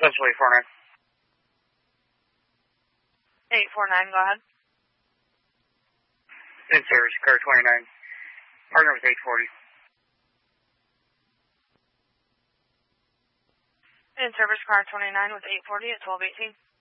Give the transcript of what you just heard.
Special 849. 849, go ahead. In service, car 29. Partner with 840. In service, car 29 with 840 at 1218.